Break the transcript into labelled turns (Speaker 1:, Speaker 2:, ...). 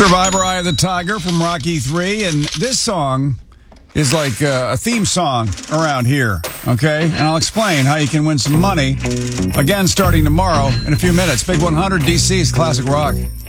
Speaker 1: Survivor, Eye of the Tiger from Rocky 3. And this song is like a theme song around here, okay? And I'll explain how you can win some money, again, starting tomorrow in a few minutes. Big 100 DC's Classic Rock.